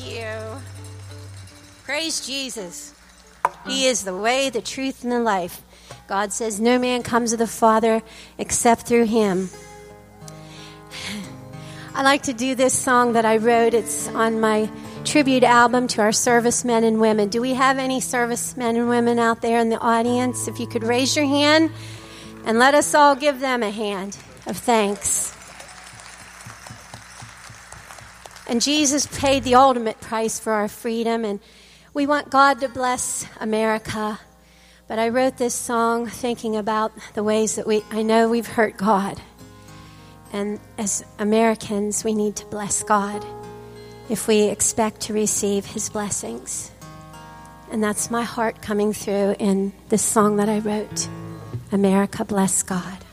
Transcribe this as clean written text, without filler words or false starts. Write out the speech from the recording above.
you. Praise Jesus. He is the way, the truth, and the life. God says no man comes to the Father except through him. I like to do this song that I wrote. It's on my tribute album to our servicemen and women. Do we have any servicemen and women out there in the audience? If you could raise your hand and let us all give them a hand of thanks. And Jesus paid the ultimate price for our freedom, and we want God to bless America. But I wrote this song thinking about the ways that I know we've hurt God. And as Americans, we need to bless God if we expect to receive his blessings. And that's my heart coming through in this song that I wrote, America, Bless God.